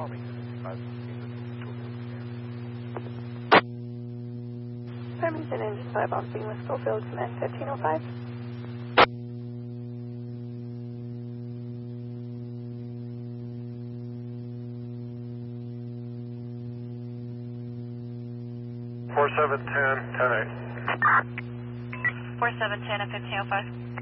Farmington Engine 5 on being with Schofield, command 1505. Four 710, 10-8. 4710 at 1505.